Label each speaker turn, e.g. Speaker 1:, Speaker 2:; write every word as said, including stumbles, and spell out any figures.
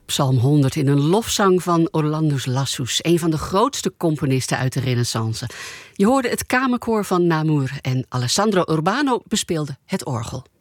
Speaker 1: Psalm honderd in een lofzang van Orlandus Lassus, een van de grootste componisten uit de Renaissance. Je hoorde het kamerkoor van Namur en Alessandro Urbano bespeelde het orgel.